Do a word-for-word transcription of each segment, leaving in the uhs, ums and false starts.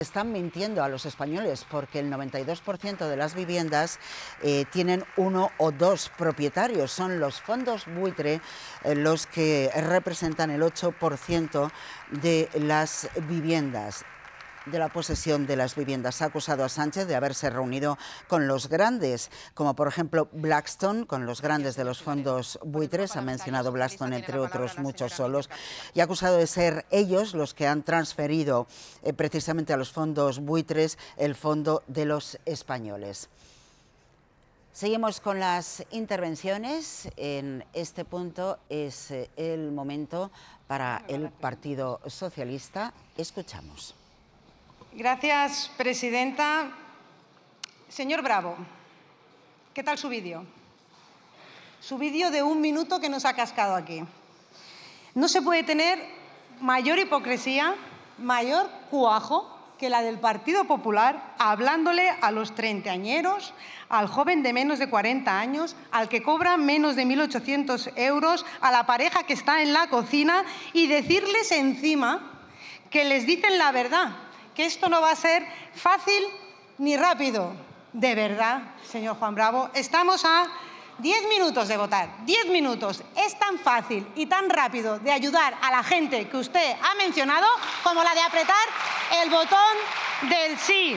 Están mintiendo a los españoles porque el noventa y dos por ciento de las viviendas eh, tienen uno o dos propietarios. Son los fondos buitre eh, los que representan el ocho por ciento de las viviendas, de la posesión de las viviendas. Ha acusado a Sánchez de haberse reunido con los grandes, como por ejemplo Blackstone, con los grandes de los fondos buitres. Ha mencionado Blackstone, entre otros muchos solos, y ha acusado de ser ellos los que han transferido eh, precisamente a los fondos buitres el fondo de los españoles. Seguimos con las intervenciones. En este punto es eh, el momento para el Partido Socialista. Escuchamos. Gracias, presidenta. Señor Bravo, ¿qué tal su vídeo? Su vídeo de un minuto que nos ha cascado aquí. No se puede tener mayor hipocresía, mayor cuajo que la del Partido Popular, hablándole a los treintañeros, al joven de menos de cuarenta años, al que cobra menos de mil ochocientos euros, a la pareja que está en la cocina, y decirles encima que les dicen la verdad, que esto no va a ser fácil ni rápido. De verdad, señor Juan Bravo, estamos a diez minutos de votar. diez minutos. Es tan fácil y tan rápido de ayudar a la gente que usted ha mencionado como la de apretar el botón del sí.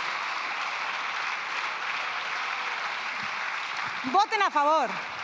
Voten a favor.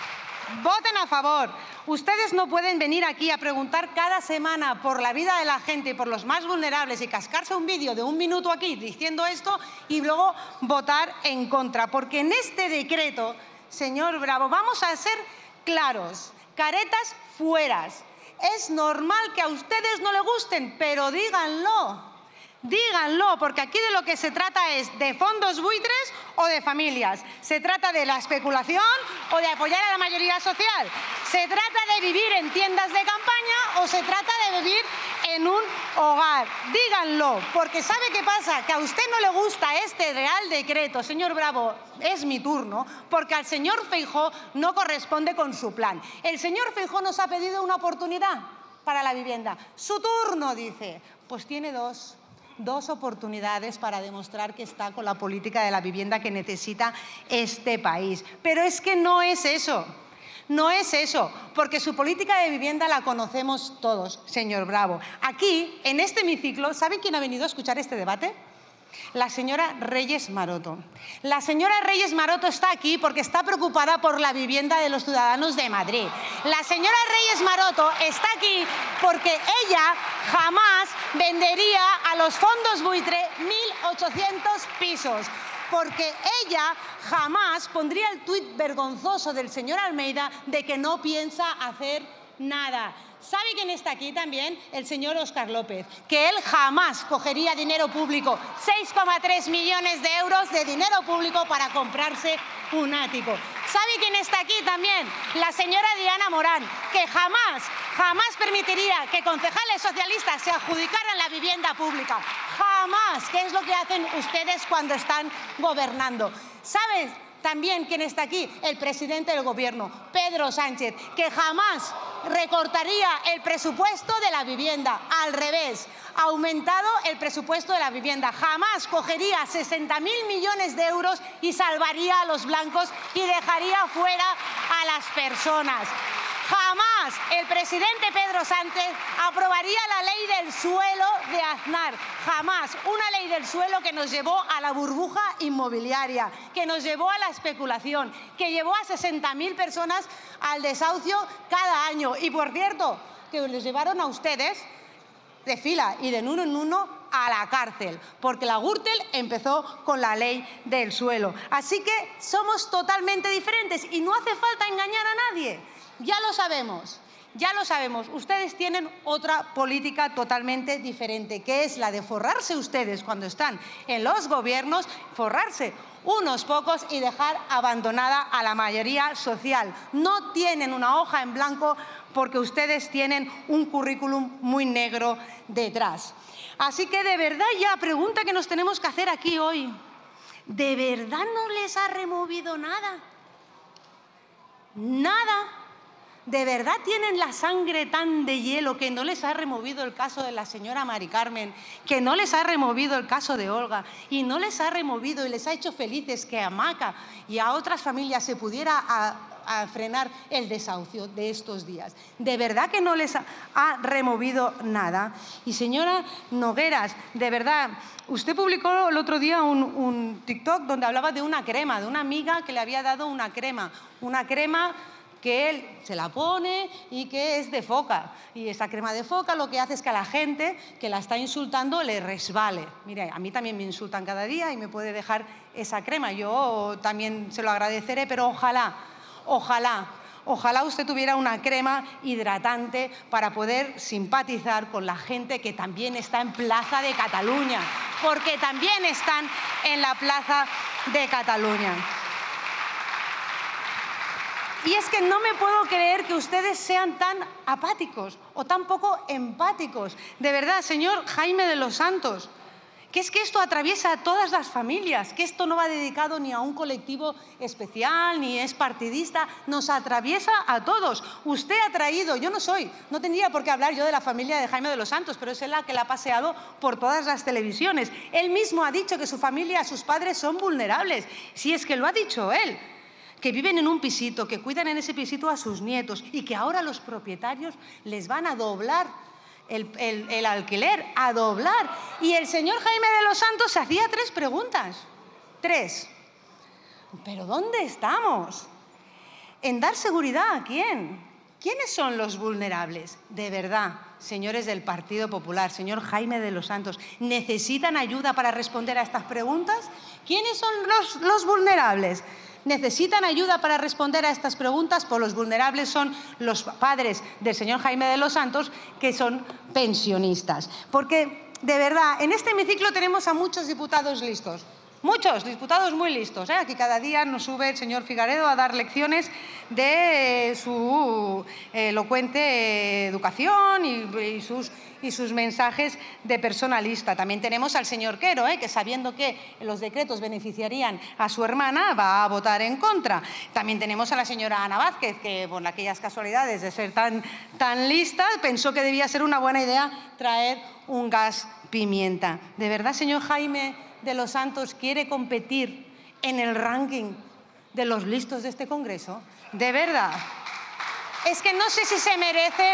Voten a favor. Ustedes no pueden venir aquí a preguntar cada semana por la vida de la gente y por los más vulnerables y cascarse un vídeo de un minuto aquí diciendo esto y luego votar en contra. Porque en este decreto, señor Bravo, vamos a ser claros, caretas fueras. Es normal que a ustedes no les gusten, pero díganlo. Díganlo, porque aquí de lo que se trata es de fondos buitres o de familias. Se trata de la especulación o de apoyar a la mayoría social. Se trata de vivir en tiendas de campaña o se trata de vivir en un hogar. Díganlo, porque ¿sabe qué pasa? Que a usted no le gusta este Real Decreto, señor Bravo, es mi turno, porque al señor Feijóo no corresponde con su plan. El señor Feijóo nos ha pedido una oportunidad para la vivienda. Su turno, dice. Pues tiene dos. Dos oportunidades para demostrar que está con la política de la vivienda que necesita este país. Pero es que no es eso. No es eso, porque su política de vivienda la conocemos todos, señor Bravo. Aquí, en este hemiciclo, ¿saben quién ha venido a escuchar este debate? La señora Reyes Maroto. La señora Reyes Maroto está aquí porque está preocupada por la vivienda de los ciudadanos de Madrid. La señora Reyes Maroto está aquí porque ella jamás vendería a los fondos buitre mil ochocientos pisos. Porque ella jamás pondría el tuit vergonzoso del señor Almeida de que no piensa hacer nada. ¿Sabe quién está aquí también? El señor Óscar López, que él jamás cogería dinero público, seis coma tres millones de euros de dinero público para comprarse un ático. ¿Sabe quién está aquí también? La señora Diana Morán, que jamás, jamás permitiría que concejales socialistas se adjudicaran la vivienda pública. Jamás, que es lo que hacen ustedes cuando están gobernando. ¿Sabes también quién está aquí? El presidente del Gobierno, Pedro Sánchez, que jamás recortaría el presupuesto de la vivienda. Al revés, ha aumentado el presupuesto de la vivienda. Jamás cogería sesenta mil millones de euros y salvaría a los blancos y dejaría fuera a las personas. Jamás el presidente Pedro Sánchez aprobaría la ley del suelo de Aznar. Jamás. Una ley del suelo que nos llevó a la burbuja inmobiliaria, que nos llevó a la especulación, que llevó a sesenta mil personas al desahucio cada año. Y, por cierto, que les llevaron a ustedes de fila y de uno en uno a la cárcel, porque la Gürtel empezó con la ley del suelo. Así que somos totalmente diferentes y no hace falta engañar a nadie. Ya lo sabemos, ya lo sabemos. Ustedes tienen otra política totalmente diferente, que es la de forrarse ustedes cuando están en los gobiernos, forrarse unos pocos y dejar abandonada a la mayoría social. No tienen una hoja en blanco porque ustedes tienen un currículum muy negro detrás. Así que de verdad ya pregunta que nos tenemos que hacer aquí hoy, ¿de verdad no les ha removido nada? Nada. ¿De verdad tienen la sangre tan de hielo que no les ha removido el caso de la señora Mari Carmen, que no les ha removido el caso de Olga y no les ha removido y les ha hecho felices que a Maca y a otras familias se pudiera a, a frenar el desahucio de estos días? ¿De verdad que no les ha, ha removido nada? Y señora Nogueras, de verdad, usted publicó el otro día un, un TikTok donde hablaba de una crema, de una amiga que le había dado una crema, una crema que él se la pone y que es de foca. Y esa crema de foca lo que hace es que a la gente que la está insultando le resbale. Mire, a mí también me insultan cada día y me puede dejar esa crema. Yo también se lo agradeceré, pero ojalá, ojalá, ojalá usted tuviera una crema hidratante para poder simpatizar con la gente que también está en Plaza de Cataluña, porque también están en la Plaza de Cataluña. Y es que no me puedo creer que ustedes sean tan apáticos o tan poco empáticos. De verdad, señor Jaime de los Santos, que es que esto atraviesa a todas las familias, que esto no va dedicado ni a un colectivo especial, ni es partidista, nos atraviesa a todos. Usted ha traído, yo no soy, no tendría por qué hablar yo de la familia de Jaime de los Santos, pero es él la que la ha paseado por todas las televisiones. Él mismo ha dicho que su familia, sus padres son vulnerables, si es que lo ha dicho él, que viven en un pisito, que cuidan en ese pisito a sus nietos y que ahora los propietarios les van a doblar el, el, el alquiler, a doblar. Y el señor Jaime de los Santos se hacía tres preguntas. Tres. ¿Pero dónde estamos? ¿En dar seguridad a quién? ¿Quiénes son los vulnerables? De verdad, señores del Partido Popular, señor Jaime de los Santos, ¿necesitan ayuda para responder a estas preguntas? ¿Quiénes son los, los vulnerables? ¿Necesitan ayuda para responder a estas preguntas? Pues los vulnerables son los padres del señor Jaime de los Santos, que son pensionistas. Porque, de verdad, en este hemiciclo tenemos a muchos diputados listos. Muchos diputados muy listos, ¿eh? Aquí cada día nos sube el señor Figaredo a dar lecciones de eh, su elocuente educación y, y, sus, y sus mensajes de personalista. También tenemos al señor Quero, ¿eh? que sabiendo que los decretos beneficiarían a su hermana, va a votar en contra. También tenemos a la señora Ana Vázquez, que por aquellas casualidades de ser tan, tan lista, pensó que debía ser una buena idea traer un gas pimienta. ¿De verdad, señor Jaime de los Santos quiere competir en el ranking de los listos de este Congreso? De verdad. Es que no sé si se merece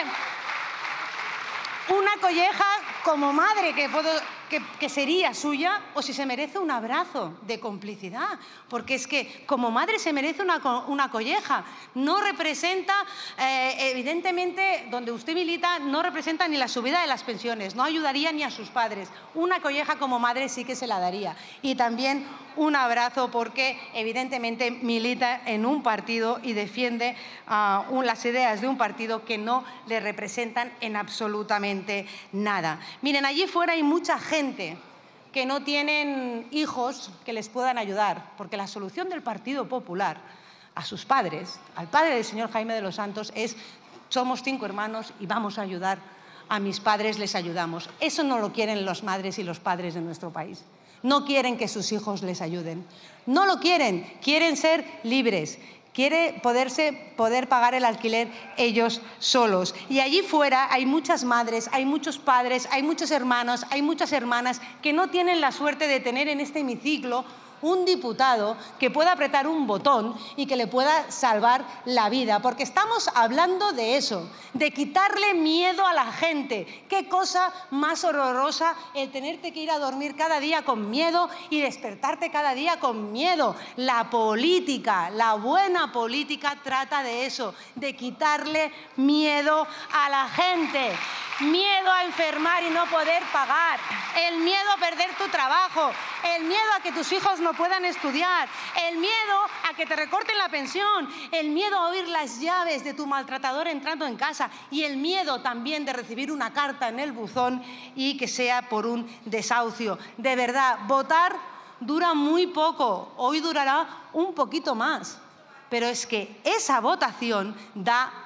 una colleja como madre que, puedo, que, que sería suya, o si se merece un abrazo de complicidad, porque es que como madre se merece una, una colleja. No representa, eh, evidentemente, donde usted milita, no representa ni la subida de las pensiones, no ayudaría ni a sus padres. Una colleja como madre sí que se la daría. Y también un abrazo porque evidentemente milita en un partido y defiende uh, las ideas de un partido que no le representan en absolutamente nada. Miren, allí fuera hay mucha gente que no tienen hijos que les puedan ayudar, porque la solución del Partido Popular a sus padres, al padre del señor Jaime de los Santos, es: somos cinco hermanos y vamos a ayudar a mis padres, les ayudamos. Eso no lo quieren las madres y los padres de nuestro país. No quieren que sus hijos les ayuden. No lo quieren. Quieren ser libres. Quieren poderse, poder pagar el alquiler ellos solos. Y allí fuera hay muchas madres, hay muchos padres, hay muchos hermanos, hay muchas hermanas que no tienen la suerte de tener en este hemiciclo un diputado que pueda apretar un botón y que le pueda salvar la vida, porque estamos hablando de eso, de quitarle miedo a la gente. Qué cosa más horrorosa el tenerte que ir a dormir cada día con miedo y despertarte cada día con miedo. La política, la buena política trata de eso, de quitarle miedo a la gente. Miedo a enfermar y no poder pagar, el miedo a perder tu trabajo, el miedo a que tus hijos no puedan estudiar, el miedo a que te recorten la pensión, el miedo a oír las llaves de tu maltratador entrando en casa y el miedo también de recibir una carta en el buzón y que sea por un desahucio. De verdad, votar dura muy poco, hoy durará un poquito más, pero es que esa votación da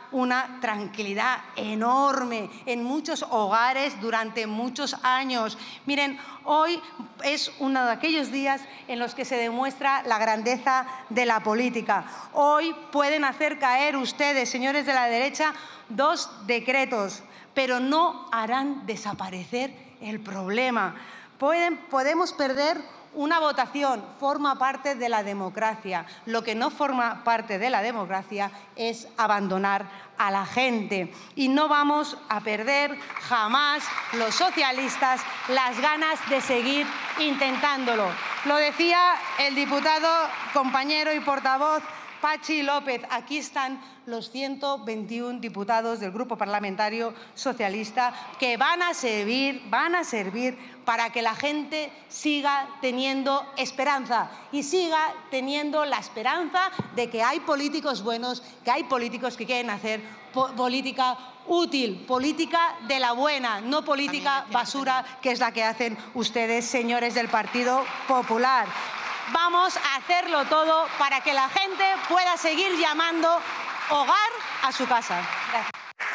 una tranquilidad enorme en muchos hogares durante muchos años. Miren, hoy es uno de aquellos días en los que se demuestra la grandeza de la política. Hoy pueden hacer caer ustedes, señores de la derecha, dos decretos, pero no harán desaparecer el problema. Pueden, podemos perder una votación, forma parte de la democracia. Lo que no forma parte de la democracia es abandonar a la gente. Y no vamos a perder jamás los socialistas las ganas de seguir intentándolo. Lo decía el diputado, compañero y portavoz Patxi López. Aquí están los ciento veintiuno diputados del Grupo Parlamentario Socialista que van a servir, van a servir para que la gente siga teniendo esperanza y siga teniendo la esperanza de que hay políticos buenos, que hay políticos que quieren hacer po- política útil, política de la buena, no política basura, que es la que hacen ustedes, señores del Partido Popular. Vamos a hacerlo todo para que la gente pueda seguir llamando hogar a su casa. Gracias.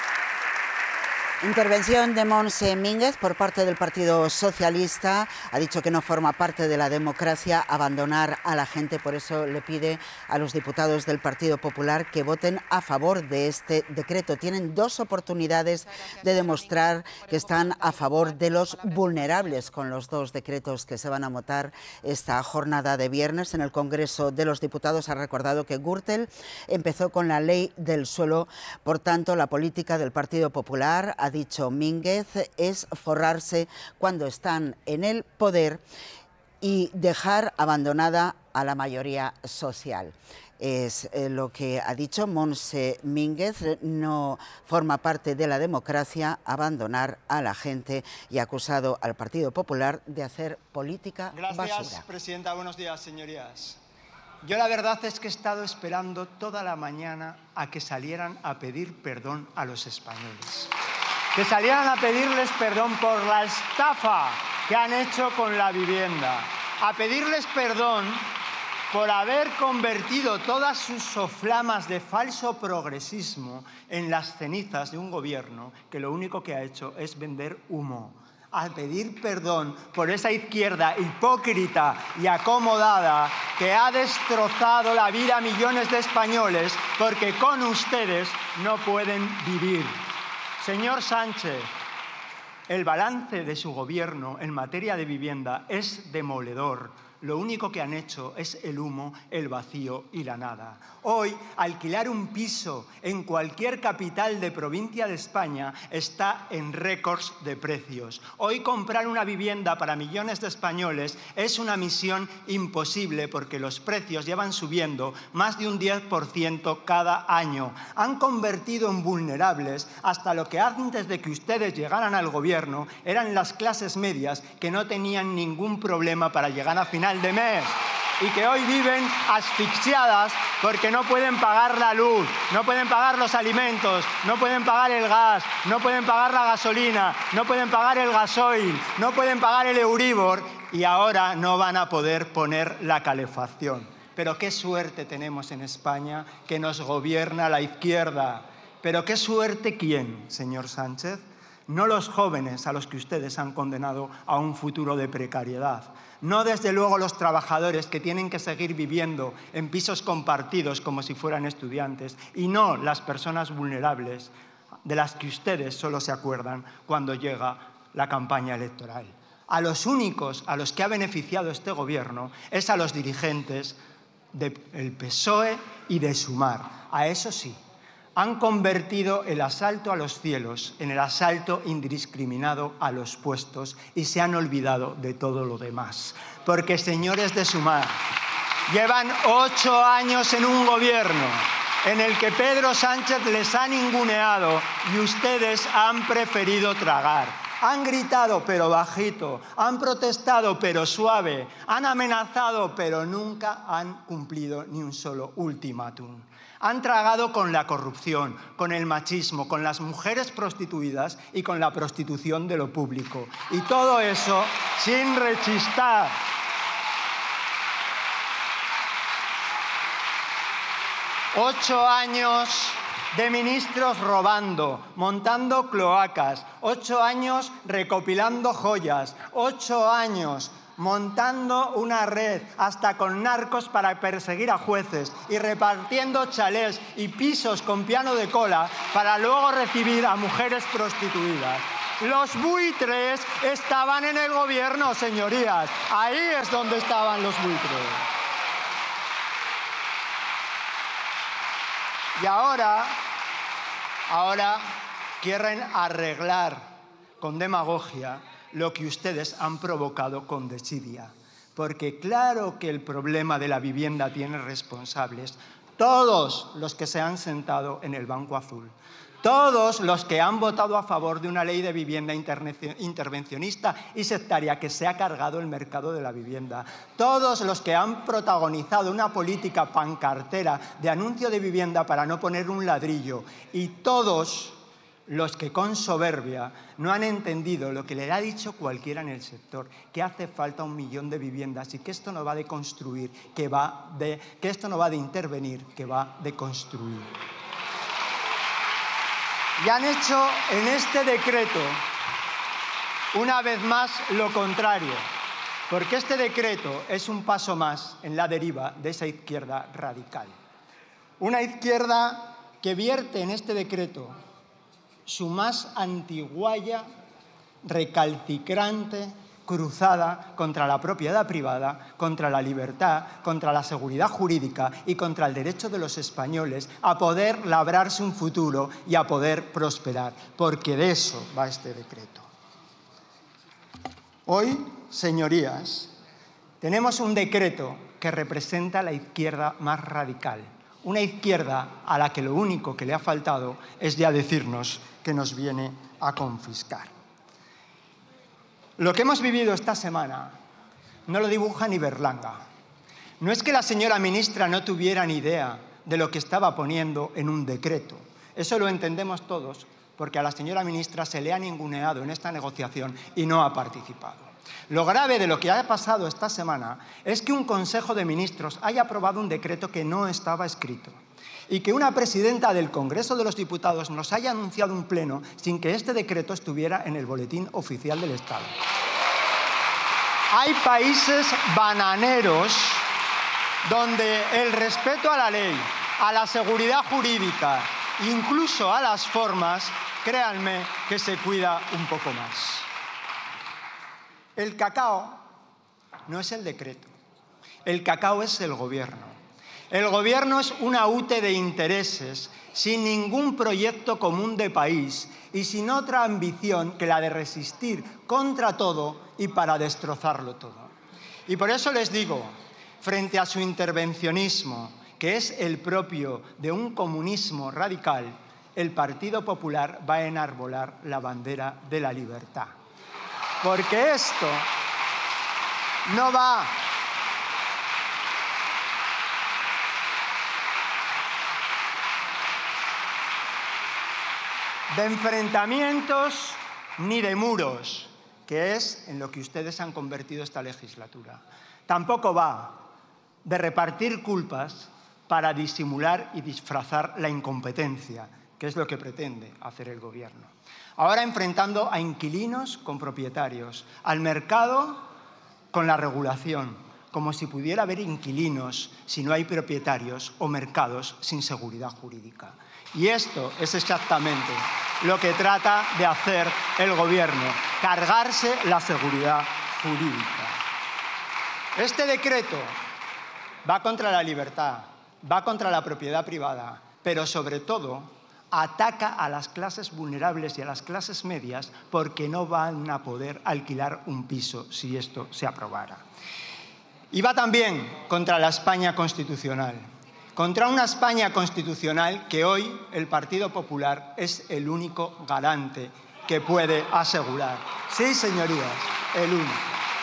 Intervención de Montse Mínguez por parte del Partido Socialista. Ha dicho que no forma parte de la democracia abandonar a la gente, por eso le pide a los diputados del Partido Popular que voten a favor de este decreto. Tienen dos oportunidades de demostrar que están a favor de los vulnerables con los dos decretos que se van a votar esta jornada de viernes. En el Congreso de los Diputados ha recordado que Gürtel empezó con la ley del suelo. Por tanto, la política del Partido Popular, ha dicho Mínguez, es forrarse cuando están en el poder y dejar abandonada a la mayoría social. Es eh, lo que ha dicho Montse Mínguez. No forma parte de la democracia abandonar a la gente y ha acusado al Partido Popular de hacer política basura. Gracias, presidenta. Buenos días, señorías. Yo la verdad es que he estado esperando toda la mañana a que salieran a pedir perdón a los españoles. Que salieran a pedirles perdón por la estafa que han hecho con la vivienda. A pedirles perdón por haber convertido todas sus soflamas de falso progresismo en las cenizas de un gobierno que lo único que ha hecho es vender humo. A pedir perdón por esa izquierda hipócrita y acomodada que ha destrozado la vida a millones de españoles porque con ustedes no pueden vivir. Señor Sánchez, el balance de su gobierno en materia de vivienda es demoledor. Lo único que han hecho es el humo, el vacío y la nada. Hoy, alquilar un piso en cualquier capital de provincia de España está en récords de precios. Hoy comprar una vivienda para millones de españoles es una misión imposible porque los precios llevan subiendo más de un diez por ciento cada año. Han convertido en vulnerables hasta lo que antes de que ustedes llegaran al gobierno eran las clases medias que no tenían ningún problema para llegar a final de mes y que hoy viven asfixiadas porque no pueden pagar la luz, no pueden pagar los alimentos, no pueden pagar el gas, no pueden pagar la gasolina, no pueden pagar el gasoil, no pueden pagar el Euribor y ahora no van a poder poner la calefacción. Pero qué suerte tenemos en España que nos gobierna la izquierda. Pero qué suerte ¿quién, señor Sánchez? No los jóvenes a los que ustedes han condenado a un futuro de precariedad. No, desde luego, los trabajadores que tienen que seguir viviendo en pisos compartidos como si fueran estudiantes. Y no las personas vulnerables de las que ustedes solo se acuerdan cuando llega la campaña electoral. A los únicos a los que ha beneficiado este gobierno es a los dirigentes del P S O E y de Sumar. A eso sí. Han convertido el asalto a los cielos en el asalto indiscriminado a los puestos y se han olvidado de todo lo demás. Porque, señores de Sumar, llevan ocho años en un gobierno en el que Pedro Sánchez les ha ninguneado y ustedes han preferido tragar. Han gritado pero bajito, han protestado pero suave, han amenazado pero nunca han cumplido ni un solo ultimátum. Han tragado con la corrupción, con el machismo, con las mujeres prostituidas y con la prostitución de lo público. Y todo eso sin rechistar. Ocho años, de ministros robando, montando cloacas, ocho años recopilando joyas, ocho años montando una red hasta con narcos para perseguir a jueces y repartiendo chalés y pisos con piano de cola para luego recibir a mujeres prostituidas. Los buitres estaban en el gobierno, señorías. Ahí es donde estaban los buitres. Y ahora, ahora quieren arreglar con demagogia lo que ustedes han provocado con desidia. Porque claro que el problema de la vivienda tiene responsables todos los que se han sentado en el banco azul. Todos los que han votado a favor de una ley de vivienda intervencionista y sectaria que se ha cargado el mercado de la vivienda. Todos los que han protagonizado una política pancartera de anuncio de vivienda para no poner un ladrillo. Y todos los que con soberbia no han entendido lo que le ha dicho cualquiera en el sector, que hace falta un millón de viviendas y que esto no va de construir, que, va de, que esto no va de intervenir, que va de construir. Y han hecho en este decreto, una vez más, lo contrario, porque este decreto es un paso más en la deriva de esa izquierda radical. Una izquierda que vierte en este decreto su más antiguaya, recalcitrante cruzada contra la propiedad privada, contra la libertad, contra la seguridad jurídica y contra el derecho de los españoles a poder labrarse un futuro y a poder prosperar, porque de eso va este decreto. Hoy, señorías, tenemos un decreto que representa la izquierda más radical, una izquierda a la que lo único que le ha faltado es ya decirnos que nos viene a confiscar. Lo que hemos vivido esta semana no lo dibuja ni Berlanga. No es que la señora ministra no tuviera ni idea de lo que estaba poniendo en un decreto. Eso lo entendemos todos, porque a la señora ministra se le ha ninguneado en esta negociación y no ha participado. Lo grave de lo que ha pasado esta semana es que un Consejo de Ministros haya aprobado un decreto que no estaba escrito y que una presidenta del Congreso de los Diputados nos haya anunciado un pleno sin que este decreto estuviera en el Boletín Oficial del Estado. Hay países bananeros donde el respeto a la ley, a la seguridad jurídica, incluso a las formas, créanme que se cuida un poco más. El cacao no es el decreto, el cacao es el gobierno. El gobierno es una ute de intereses sin ningún proyecto común de país y sin otra ambición que la de resistir contra todo y para destrozarlo todo. Y por eso les digo, frente a su intervencionismo, que es el propio de un comunismo radical, el Partido Popular va a enarbolar la bandera de la libertad. Porque esto no va de enfrentamientos ni de muros, que es en lo que ustedes han convertido esta legislatura. Tampoco va de repartir culpas para disimular y disfrazar la incompetencia, que es lo que pretende hacer el gobierno. Ahora enfrentando a inquilinos con propietarios, al mercado con la regulación, como si pudiera haber inquilinos si no hay propietarios o mercados sin seguridad jurídica. Y esto es exactamente lo que trata de hacer el gobierno, cargarse la seguridad jurídica. Este decreto va contra la libertad, va contra la propiedad privada, pero sobre todo ataca a las clases vulnerables y a las clases medias porque no van a poder alquilar un piso si esto se aprobara. Y va también contra la España constitucional. Contra una España constitucional que hoy el Partido Popular es el único garante que puede asegurar. Sí, señorías, el único.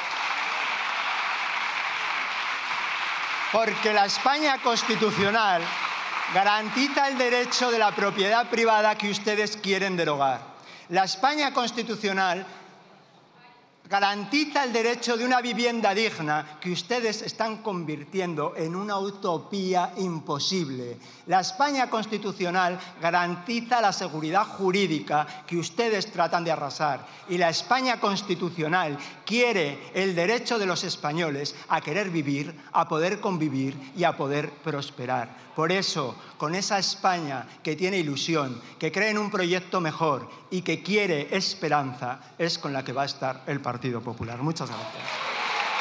Porque la España constitucional garantiza el derecho de la propiedad privada que ustedes quieren derogar. La España constitucional garantiza el derecho de una vivienda digna que ustedes están convirtiendo en una utopía imposible. La España constitucional garantiza la seguridad jurídica que ustedes tratan de arrasar. Y la España constitucional quiere el derecho de los españoles a querer vivir, a poder convivir y a poder prosperar. Por eso, con esa España que tiene ilusión, que cree en un proyecto mejor y que quiere esperanza, es con la que va a estar el Partido Popular. Muchas gracias.